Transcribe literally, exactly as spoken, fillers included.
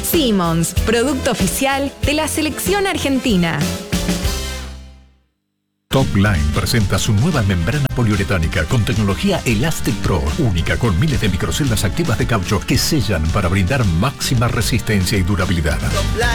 Simmons, producto oficial de la selección argentina. Topline presenta su nueva membrana poliuretánica con tecnología Elastic Pro, única con miles de microceldas activas de caucho que sellan para brindar máxima resistencia y durabilidad.